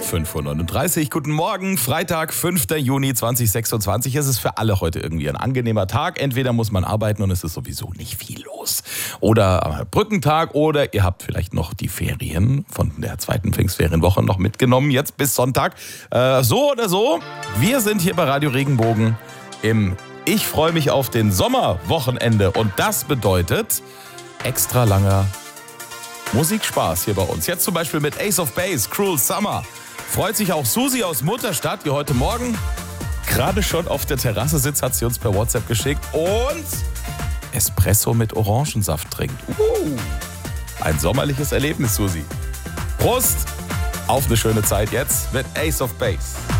5:39 Uhr. Guten Morgen, Freitag, 5. Juni 2026. Es ist für alle heute irgendwie ein angenehmer Tag. Entweder muss man arbeiten und es ist sowieso nicht viel los. Oder Brückentag oder ihr habt vielleicht noch die Ferien von der zweiten Pfingstferienwoche noch mitgenommen, jetzt bis Sonntag. So oder so, wir sind hier bei Radio Regenbogen im Ich freue mich auf den Sommerwochenende. Und das bedeutet extra langer Musikspaß hier bei uns. Jetzt zum Beispiel mit Ace of Base, Cruel Summer. Freut sich auch Susi aus Mutterstadt, die heute Morgen gerade schon auf der Terrasse sitzt, hat sie uns per WhatsApp geschickt und Espresso mit Orangensaft trinkt. Ein sommerliches Erlebnis, Susi. Prost auf eine schöne Zeit jetzt mit Ace of Base.